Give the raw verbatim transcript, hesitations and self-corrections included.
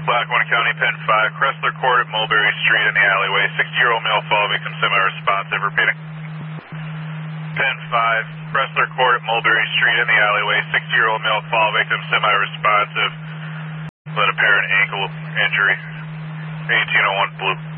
Lackawanna County, Pen five, Cressler Court at Mulberry Street in the alleyway. sixty-year-old male fall victim, semi-responsive. Repeating. Pen five, Cressler Court at Mulberry Street in the alleyway. sixty-year-old male fall victim, semi-responsive. With apparent ankle injury. eighteen oh one Blue.